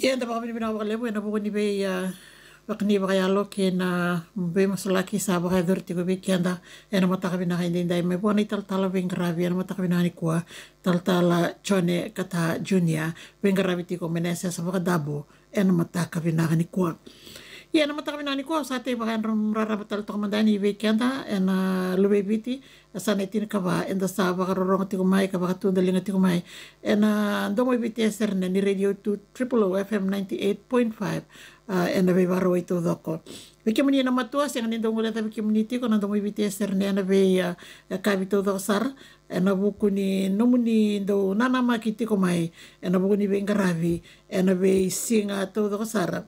Iya, anda baka binabakalebo, na buko ni bay bakni baka yalo ken bay masalaki sa baka dorti ko biki anda ena mata ka binaka hindi dai may buwan ital tala bing grabe ena mata ka binaka ni kuwa tal tala chone kata junia bing grabe ti ko menesa sa baka dabo ena mata ka binaka ni kuwa. Iya, na mata kami nani ko sa te baka rara batal to kamandani biki anda ena lube biti sana itin ka ba enda sa baka rorong ti kumai ka baka tundaling ti kumai ena domo biti eserne ni radio 2 triple O FM 98.5 ena be baro ito doko. Biki muni na matua siang nindo ngula ta biki muni ti ko na domo biti eserne ena be kabito doko sar ena buku ni nomuni do nana makiti kumai ena buku ni bengaravi ena be singa to doko sar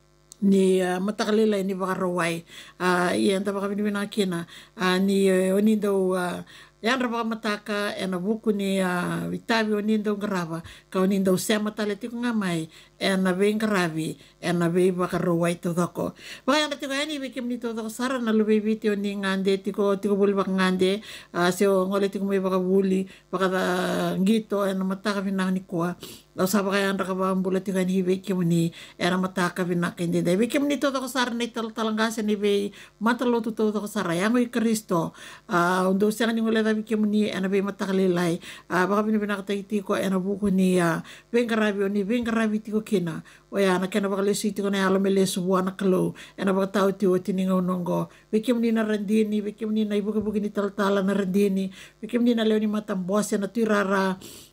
ni matakalila ni bakarawai iyan ta baka binakina ni onindo yan raba mataka ena buku ni vitabi onindo grava ka onindo sema taleti ko ngamai ena beng gravi ena be bakarawai to dako baka yan tiko yani bikim ni to dako sara na lubi biti oni ngande tiko buli baka ngande seo ngole tiko may baka buli baka ngito ena mataka binakini kuwa law saba kaya ang rakabang bulat yung kanibay kimuni era mataka binak hindi dahil kimuni to ko sara na talanggasan ni bay matalo to ko sara yang may Kristo undo siya nga ulit abi kimuni ana bay matakalilay baka binabinakatayti ko ana buko ni bengarabi o ni bengarabi ti ko kina o ya na kena baka lesiti ko na alam ele subuan na kalo ana baka tao ti o tiningaw nonggo bay kimuni na randini bay kimuni na ibuka-buka ni taltala na randini bay kimuni na leo ni matambos na tirara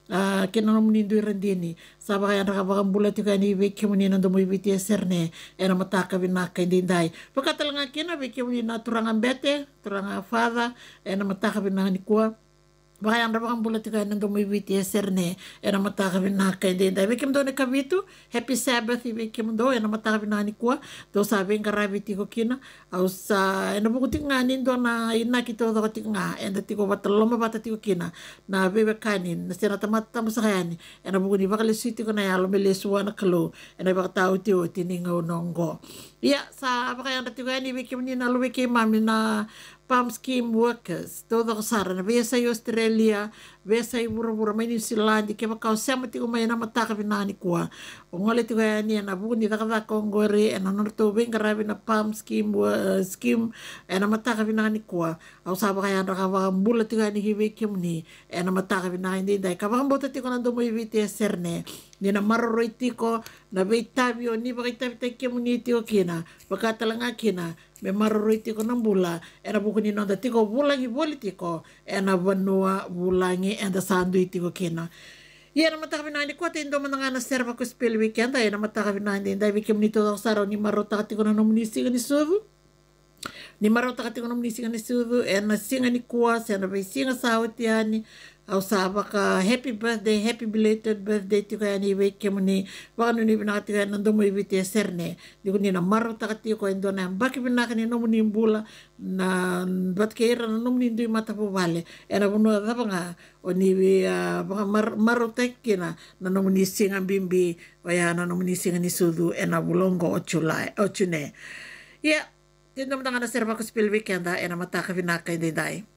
kena munindo irandini saba kaya nakabakang bulat yung kani wiki muni nando mo ibiti eserne ena mataka binaka indinday pagkatalanga kina wiki muni na turangan bete turangan fada ena mataka binaka ni kuwa baka yang rabakang bulat yung kani nando mo ibiti eserne ena mataka binaka indinday wiki mdo ni kabitu happy sabbath wiki mdo ena mataka binaka ni kuwa do sabi yung karabiti ko kina au sa ena bukutik nga nindo na inakito do katik nga ena tiko bataloma bata tiko kina na bebe kanin na sinatamat mo sa kayani ena buku ni bakalisiti ko na yalo meleswa na kalo ena baka tao tiyo tiningaw nonggo iya sa baka yang tiko yani wiki mni na luwiki mami na palm scheme workers todo ko sara na besa sa Australia besa sa bura-bura may New Zealand kaya makao sema tiko may na mataka binani kuwa ngole tiko yani na buku ni takata kongore ena norto bing karabi na palm scheme scheme ena mataka binani kuwa au saba kaya nakabaka mbula tiko yani hiwiki mni ena mataka binani hindi dahil kabaka mbota tiko nando mo ibiti eserne ni na maroroy tiko na beitabi o ni bakitabi tayo kimuniti o kina pagkatalanga kina may maroroy tiko ng bula ena buku ni nonda tiko bulangi boli tiko ena banua bulangi enda sanduy tiko kina iya na mataka binani ko tindo man nga na serva ko spell weekend ay na mataka binani dahil bikim nito ako saraw ni marota tiko na nomunisi ka ni sudu ni marota tiko na nomunisi ka ni sudu ena singa ni kuwa ena bay singa sahot yani au saba ka happy birthday happy belated birthday tiko yani wake mo ni baka nuni binakati ka nando mo ibiti eserne di ko ni na marota ka tiko endo na baki binakani no mo ni mbula na bat kaira na no mo ni ndo mata po vale era puno da nga o ni baka marota kina na no mo ni singa bimbi o ya na no mo ni singa ni sudu ena bulongo o chune yeah tindo mo na serva ko spell weekend ena mataka binaka hindi dai